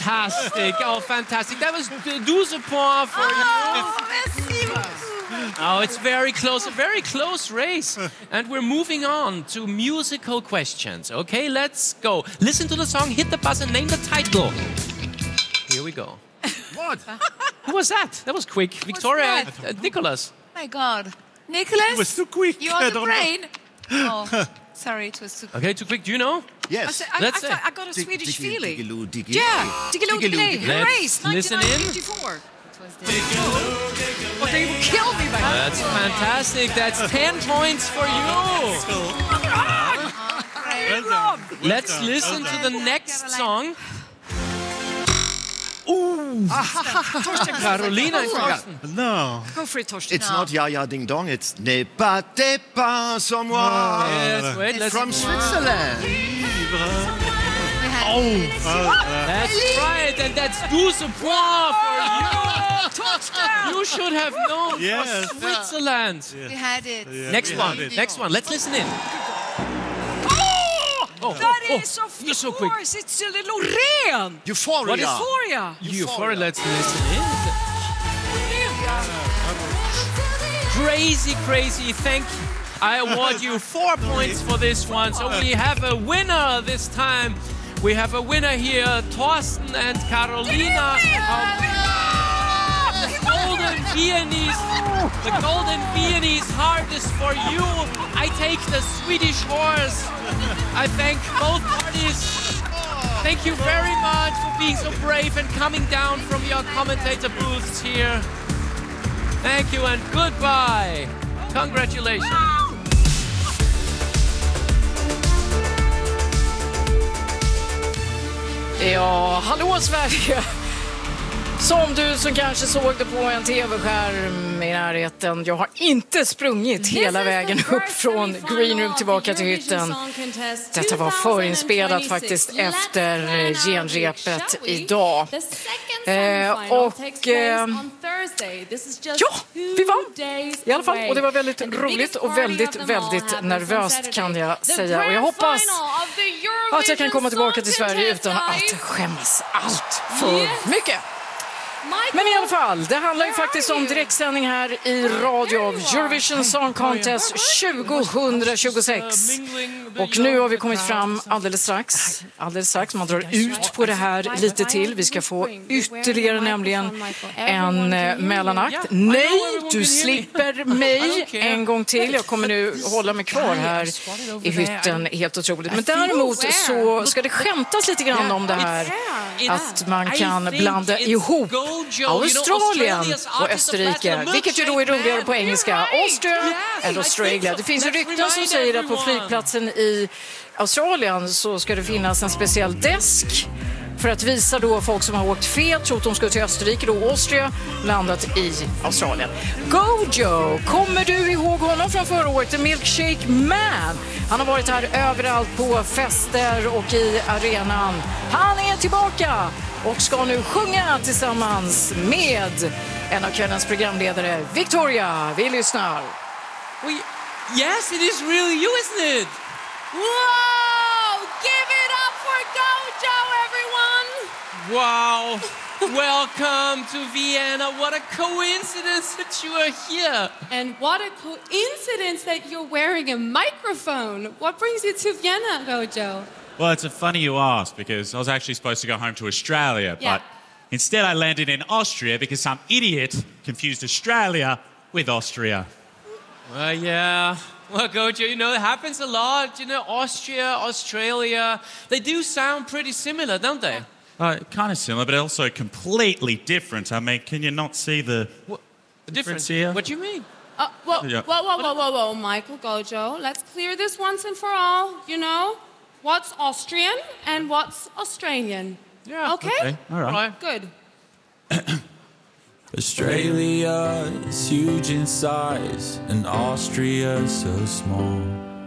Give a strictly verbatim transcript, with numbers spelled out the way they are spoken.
fantastic. Oh, fantastic. That was douze points for you. Oh, it's very close, a very close race. And we're moving on to musical questions. Okay, let's go. Listen to the song, hit the buzzer, name the title. Here we go. What? Who was that? That was quick. Victoria, uh, Nicholas. My God. Nicholas? It was too quick. You on the brain? Oh, sorry, it was too quick. Okay, too quick. Do you know? Yes. I, Let's I, say. I got a Swedish Diggy, feeling. diggy-loo, diggy. Yeah, Diggiloo Diggiloo. Let's Race, listen in. nineteen fifty-four. Oh, they will kill me by now. That's fantastic. That's ten points for you. Let's listen to the next song. Ooh. Carolina and Torsten. No. Go for it, Torsten. It's not Ya Ya Ding Dong, it's Ne battez pas sur moi. Yes, wait, let's From Switzerland. Oh, that's right, and that's douze points for you. You should have known Yes. for Switzerland. We had it. Next we one, had it. next one. Let's listen in. Oh, That oh, is, of you're so quick. course, it's a little Loreen. Euphoria. What is- Euphoria. Euphoria, let's listen in. Crazy, crazy. Thank you. I award you four points for this one. So we have a winner this time. We have a winner here, Torsten and Carolina. The Golden Viennese. The Golden Viennese heart is for you. I take the Swedish horse. I thank both parties. Thank you very much for being so brave and coming down from your commentator booths here. Thank you and goodbye. Congratulations. Ja, hallå Sverige! Som du som kanske såg det på en tv-skärm i närheten. Jag har inte sprungit hela vägen upp från Green Room tillbaka till hytten. Detta var förinspelat faktiskt efter genrepet idag. Eh, och eh, ja, vi vann i alla fall. Och det var väldigt roligt och väldigt, väldigt nervöst kan jag säga. Och jag hoppas att jag kan komma tillbaka till Sverige utan att skämmas allt för mycket. Men i alla fall, det handlar ju faktiskt om direktsändning här i radio av Eurovision Song Contest tjugohundratjugosex. Och nu har vi kommit fram alldeles strax. Alldeles strax, man drar ut på det här lite till. Vi ska få ytterligare nämligen en eh, mellanakt. Nej, du slipper mig en gång till. Jag kommer nu hålla mig kvar här i hytten, helt otroligt. Men däremot så ska det skämtas lite grann om det här. Att man kan blanda ihop Australien och Österrike, vilket ju då är roligare på engelska. Austria eller Australia. Det finns ju rykten som säger att på flygplatsen i Australien så ska det finnas en speciell desk för att visa då folk som har åkt fel, tror att de ska till Österrike, då Austria, landat i Australien. Gojo, kommer du ihåg honom från förra året? The Milkshake Man. Han har varit här överallt på fester och i arenan. Han är tillbaka och ska nu sjunga tillsammans med en av kvällens programledare, Victoria. Vi lyssnar. Well, yes, it is really you, isn't it? Whoa! Give it up for Gojo, everyone! Wow. Welcome to Vienna. What a coincidence that you are here. And what a coincidence that you're wearing a microphone. What brings you to Vienna, Gojo? Well, it's a funny you ask, because I was actually supposed to go home to Australia, Yeah. but instead I landed in Austria because some idiot confused Australia with Austria. Well, yeah. Well, Gojo, you know, it happens a lot. You know, Austria, Australia, they do sound pretty similar, don't they? Uh, kind of similar, but also completely different. I mean, can you not see the What, the difference difference here? What do you mean? Uh, whoa, Yeah. whoa, whoa, whoa, whoa, whoa, Michael, Gojo. Let's clear this once and for all, you know? What's Austrian and what's Australian? Yeah. Okay? Okay, all right. Right. Good. Australia is huge in size and Austria so small.